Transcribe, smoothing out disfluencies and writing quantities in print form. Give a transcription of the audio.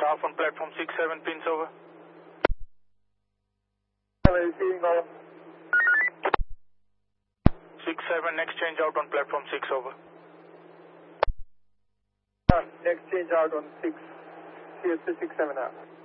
staff on platform 6-7 pins over. Receiving over. 6-7, next change out on platform 6 over. Next change out on 6, CSP 6-7 out.